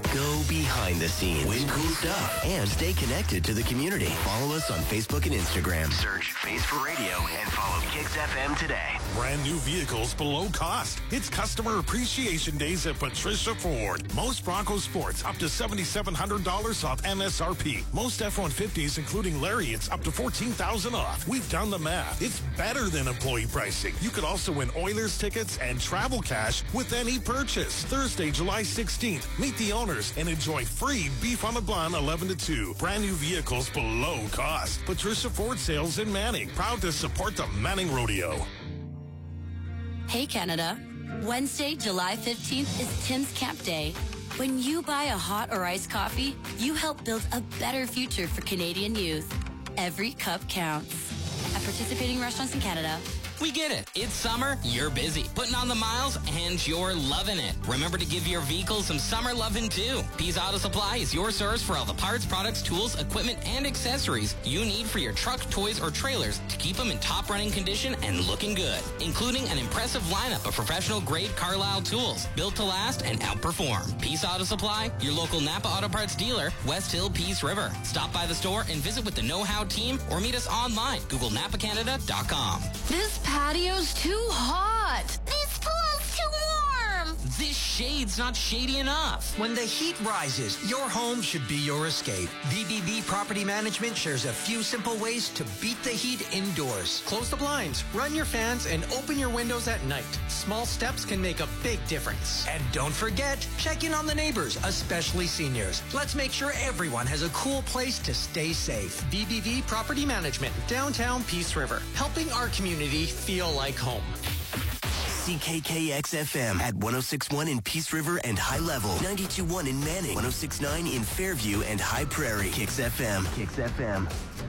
Go behind the scenes, win cool stuff, and stay connected to the community. Follow us on Facebook and Instagram. Search Face for Radio and follow Kicks FM today. Brand new vehicles below cost. It's Customer Appreciation Days at Patricia Ford. Most Bronco Sports up to $7,700 off MSRP. Most F-150s, including Lariats, up to $14,000 off. We've done the math. It's better than employee pricing. You could also win Oilers tickets and travel cash with any purchase. Thursday, July 16th. Meet the owners and enjoy free beef on the bun 11 to 2. Brand new vehicles below cost. Patricia Ford Sales in Manning. Proud to support the Manning Rodeo. Hey Canada, Wednesday, July 15th is Tim's Camp Day. When you buy a hot or iced coffee, you help build a better future for Canadian youth. Every cup counts. At participating restaurants in Canada. We get it. It's summer, you're busy, putting on the miles, and you're loving it. Remember to give your vehicle some summer loving too. Pease Auto Supply is your source for all the parts, products, tools, equipment, and accessories you need for your truck, toys, or trailers to keep them in top running condition and looking good, including an impressive lineup of professional grade Carlisle tools, built to last and outperform. Pease Auto Supply, your local Napa Auto Parts dealer, West Hill, Peace River. Stop by the store and visit with the Know How team or meet us online. Google NapaCanada.com. This patio's too hot. This pool's too warm. This shade's not shady enough. When the heat rises, your home should be your escape. VBB Property Management shares a few simple ways to beat the heat indoors. Close the blinds, run your fans, and open your windows at night. Small steps can make a big difference. And don't forget, check in on the neighbors, especially seniors. Let's make sure everyone has a cool place to stay safe. VBB Property Management, downtown Peace River, helping our community feel like home. CKKX-FM at 106.1 in Peace River and High Level, 92.1 in Manning, 106.9 in Fairview and High Prairie. Kicks FM. Kicks FM.